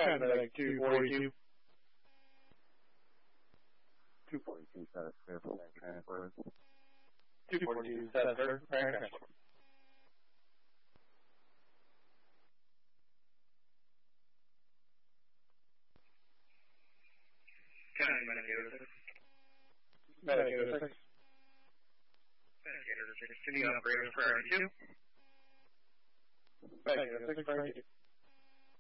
kind of like 242. 242 set of clear for land transfer. 242 set of clear for land transfer. County Medicator 6. Medicator 6. Medicator 6. Can you operate for RD2? Medicator 6 for RD2.